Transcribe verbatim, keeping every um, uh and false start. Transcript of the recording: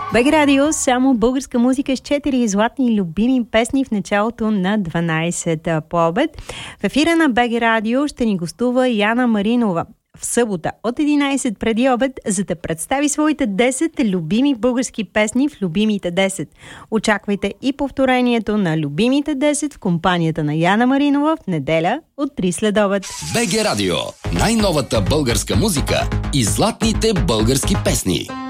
БГ Радио, само българска музика с четири златни любими песни в началото на дванайсет по обед. В ефира на БГ Радио ще ни гостува Яна Маринова в събота от единайсет преди обед, за да представи своите десет любими български песни в любимите десет. Очаквайте и повторението на любимите десет в компанията на Яна Маринова в неделя от три след обед. БГ Радио, най-новата българска музика и златните български песни.